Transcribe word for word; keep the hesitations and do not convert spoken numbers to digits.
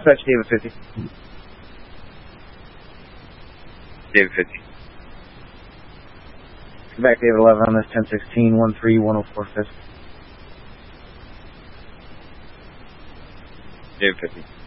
Dispatch David fifty. David fifty. Quebec David eleven on this ten sixteen, one three one oh four fifth. David fifty.